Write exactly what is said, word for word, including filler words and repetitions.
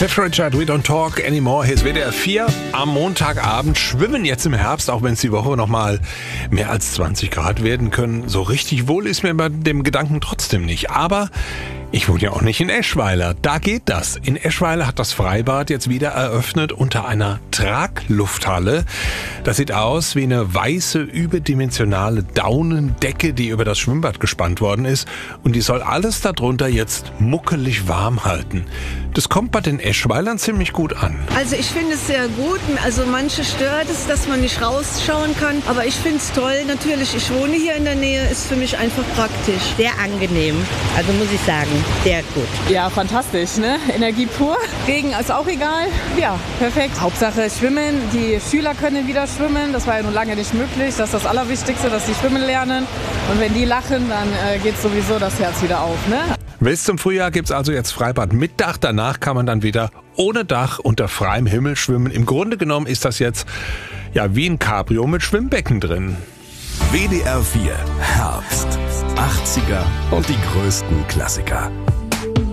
Cliff Richard, We Don't Talk Anymore. Hier ist W D R vier am Montagabend. Schwimmen jetzt im Herbst, auch wenn es die Woche noch mal mehr als zwanzig Grad werden können. So richtig wohl ist mir bei dem Gedanken trotzdem nicht. Aber ich wohne ja auch nicht in Eschweiler. Da geht das. In Eschweiler hat das Freibad jetzt wieder eröffnet unter einer Traglufthalle. Das sieht aus wie eine weiße, überdimensionale Daunendecke, die über das Schwimmbad gespannt worden ist. Und die soll alles darunter jetzt muckelig warm halten. Das kommt bei den Eschweilern ziemlich gut an. Also ich finde es sehr gut. Also manche stört es, dass man nicht rausschauen kann. Aber ich finde es toll. Natürlich, ich wohne hier in der Nähe, ist für mich einfach praktisch. Sehr angenehm, also muss ich sagen, sehr gut. Ja, fantastisch, ne? Energie pur. Regen ist auch egal. Ja, perfekt. Hauptsache schwimmen. Die Schüler können wieder schwimmen. Das war ja nun lange nicht möglich. Das ist das Allerwichtigste, dass sie schwimmen lernen. Und wenn die lachen, dann äh, geht sowieso das Herz wieder auf, ne? Bis zum Frühjahr gibt es also jetzt Freibad mit Dach. Danach kann man dann wieder ohne Dach unter freiem Himmel schwimmen. Im Grunde genommen ist das jetzt ja wie ein Cabrio mit Schwimmbecken drin. W D R vier Herbst. achtziger und die größten Klassiker.